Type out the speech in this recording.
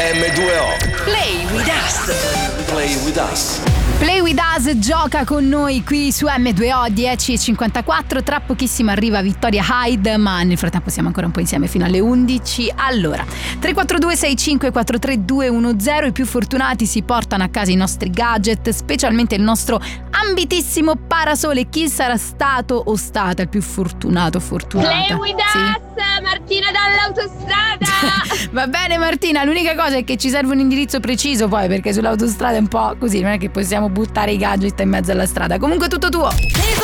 M2O. Play with us. Play with us. Play with us gioca con noi qui su M2O 10:54. Tra pochissimo arriva Vittoria Hyde, ma nel frattempo siamo ancora un po' insieme fino alle 11. Allora, 342 65 43 210. I più fortunati si portano a casa i nostri gadget, specialmente il nostro ambitissimo parasole. Chi sarà stato o stata il più fortunato o fortunata? Play with us, Martina dall'autostrada. Va bene Martina, l'unica cosa è che ci serve un indirizzo preciso poi, perché sull'autostrada è un po' così, non è che possiamo buttare i gadget in mezzo alla strada. Comunque tutto tuo.